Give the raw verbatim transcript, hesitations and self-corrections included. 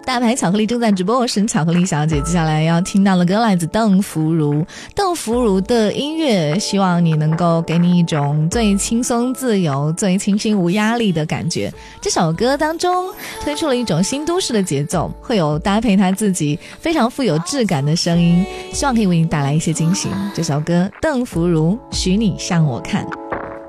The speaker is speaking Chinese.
大牌巧克力正在直播，我是巧克力小姐。接下来要听到的歌来自邓福如，邓福如的音乐希望你能够给你一种最轻松自由、最清新无压力的感觉。这首歌当中推出了一种新都市的节奏，会有搭配他自己非常富有质感的声音，希望可以为你带来一些惊喜。这首歌邓福如，许你向我看。